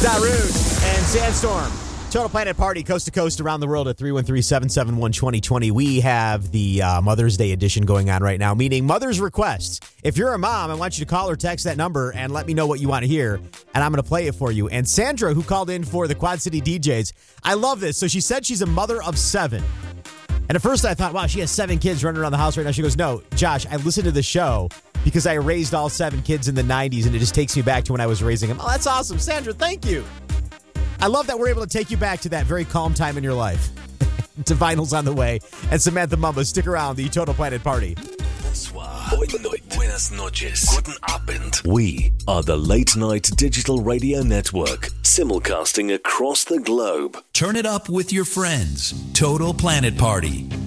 Darude and Sandstorm. Total Planet Party, coast to coast around the world at 313-771-2020. We have the Mother's Day edition going on right now, meaning Mother's Requests. If you're a mom, I want you to call or text that number and let me know what you want to hear, and I'm going to play it for you. And Sandra, who called in for the Quad City DJs, I love this. So she said she's a mother of 7. And at first I thought, wow, she has 7 kids running around the house right now. She goes, no, Josh, I listened to the show because I raised all 7 kids in the 90s, and it just takes me back to when I was raising them. Oh, that's awesome. Sandra, thank you. I love that we're able to take you back to that very calm time in your life. To Vinyl's on the way. And Samantha Mumba, stick around, the Total Planet Party. Bonsoir. Buenas noches. Guten Abend. We are the Late Night Digital Radio Network, simulcasting across the globe. Turn it up with your friends. Total Planet Party